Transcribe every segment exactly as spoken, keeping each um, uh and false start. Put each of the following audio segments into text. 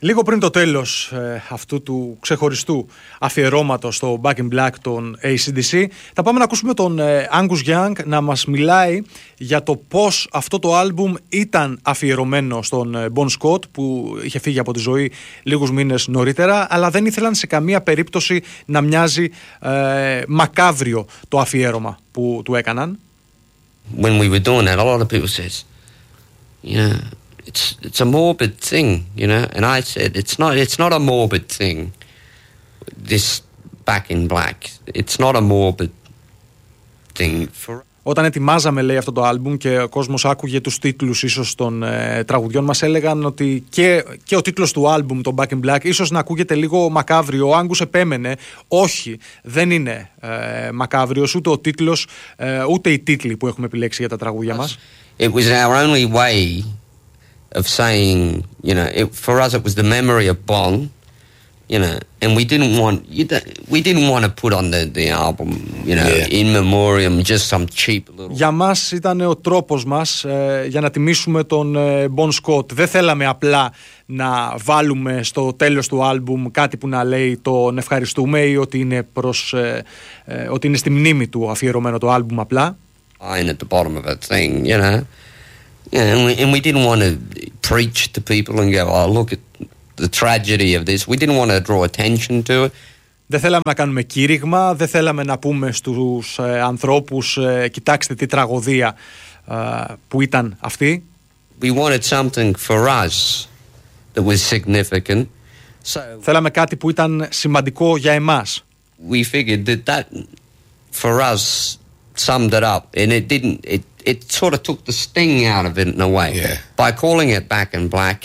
Λίγο πριν το τέλος ε, αυτού του ξεχωριστού αφιερώματος στο Back in Black των έι σι ντι σι, θα πάμε να ακούσουμε τον ε, Angus Young να μας μιλάει για το πώς αυτό το άλμπουμ ήταν αφιερωμένο στον ε, Bon Scott, που είχε φύγει από τη ζωή λίγους μήνες νωρίτερα, αλλά δεν ήθελαν σε καμία περίπτωση να μοιάζει ε, μακάβριο το αφιέρωμα που του έκαναν. When we were doing that, a lot of people says, you know, It's it's a morbid thing, you know, and I said it's not it's not a morbid thing. This Back in Black, it's not a morbid thing. For... Όταν ετοιμάζαμε, λέει, αυτό το άλμπουμ και ο κόσμος άκουγε τους τίτλους ίσως των ε, τραγουδιών, μας έλεγαν ότι και, και ο τίτλος του άλμπουμ, το Back in Black, ίσως να ακούγεται λίγο μακάβριο. Ο Άγκους επέμενε, όχι, δεν είναι ε, μακάβριος ούτε ο τίτλος, ε, ούτε οι τίτλοι που έχουμε επιλέξει για τα τραγούδια μας. It was our only way of saying, you know, it, for us it was the memory of Bon, you know, and we didn't want you don't, we didn't want to put on the, the album, you know, yeah. in memoriam, just some cheap little... Για μας ήταν ο τρόπος μας ε, για να τιμήσουμε τον ε, Bon Scott. Δεν θέλαμε απλά να βάλουμε στο τέλος του άλμπουμ κάτι που να λέει τον ευχαριστούμε ή ότι είναι, προς, ε, ε, ότι είναι στη μνήμη του αφιερωμένο το άλμπουμ απλά. At the bottom of a thing, you know. Yeah, and we, and we didn't want to preach to people and go, oh, look at the tragedy of this. We didn't want to draw attention to it. Δεν θέλαμε να κάνουμε κήρυγμα, δεν θέλαμε να πούμε στους ε, ανθρώπους ε, κοιτάξτε τι τραγωδία ε, που ήταν αυτή. We wanted something for us that was significant. So θέλαμε κάτι που ήταν σημαντικό για εμάς. We figured that that for us summed it up, and it didn't it it sort of took the sting out of it in a way. Yeah. By calling it Back in Black,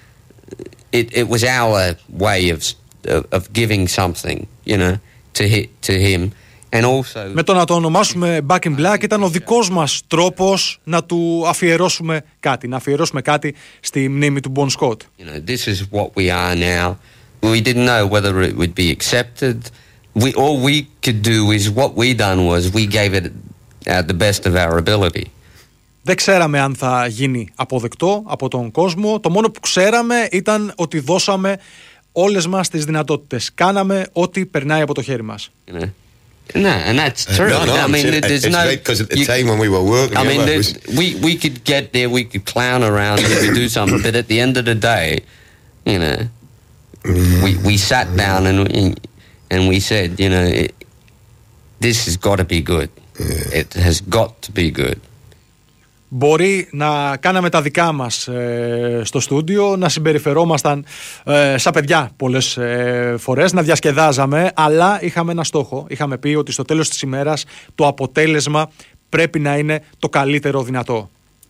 it it was our way of of, of giving something, you know, to hit to him, and also. Με το να το ονομάσουμε Back in Black ήταν ο δικός μας τρόπος να του αφιερώσουμε κάτι, να αφιερώσουμε κάτι στη μνήμη του Bon Scott. You know, this is what we are now. We didn't know whether it would be accepted. We all we could do is what we done was we gave it at the best of our ability. Δεν ξέραμε αν θα γίνει αποδεκτό από τον κόσμο. Το μόνο που ξέραμε ήταν ότι δώσαμε όλες μας τις δυνατότητες. Κάναμε ό,τι περνάει από το χέρι μας. You know? No, and that's true. No, no, I mean, it, there's it's no. great because at the you, time when we were working, I mean, it was, we we could get there, we could clown around, we could do something, but at the end of the day, you know, we we sat down and we, and we said, you know, it, this has got to be good. Yeah. It has got to be good. Μπορεί να κάναμε τα δικά μας ε, στο στούντιο, να συμπεριφερόμασταν ε, σαν παιδιά πολλές ε, φορές, να διασκεδάζαμε, αλλά είχαμε ένα στόχο. Είχαμε πει ότι στο τέλος της ημέρας το αποτέλεσμα πρέπει να είναι το καλύτερο δυνατό.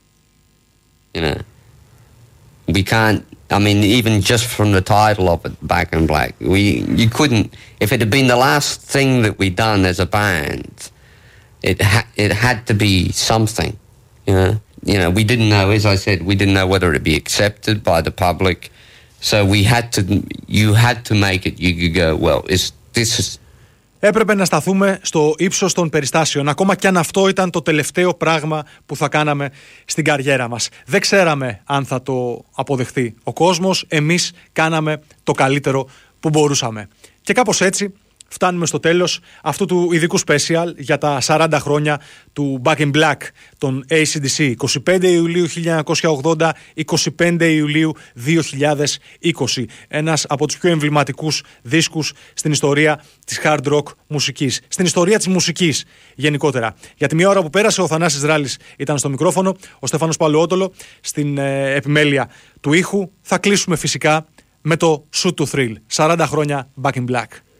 You know, we can't, I mean, even just from the title of it, Back in Black, we, you couldn't, if it had been the last thing that we'd done as a band, it, ha- it had to be something. You know, you know, we didn't know, as I said, we didn't know whether it'd be accepted by the public. So we had to, you had to make it, you could go, well, is, this is... Έπρεπε να σταθούμε στο ύψος των περιστάσεων, ακόμα κι αν αυτό ήταν το τελευταίο πράγμα που θα κάναμε στην καριέρα μας. Δεν ξέραμε αν θα το αποδεχθεί ο κόσμος, εμείς κάναμε το καλύτερο που μπορούσαμε. Και κάπως έτσι φτάνουμε στο τέλος αυτού του ειδικού special για τα σαράντα χρόνια του Back in Black των έι σι ντι σι. εικοστή πέμπτη Ιουλίου χίλια εννιακόσια ογδόντα, εικοστή πέμπτη Ιουλίου δύο χιλιάδες είκοσι. Ένας από τους πιο εμβληματικούς δίσκους στην ιστορία της hard rock μουσικής. Στην ιστορία της μουσικής γενικότερα. Για τη μία ώρα που πέρασε ο Θανάσης Ράλης ήταν στο μικρόφωνο, ο Στέφανος Παλαιότολο στην ε, επιμέλεια του ήχου. Θα κλείσουμε φυσικά με το Shoot to Thrill. σαράντα χρόνια Back in Black.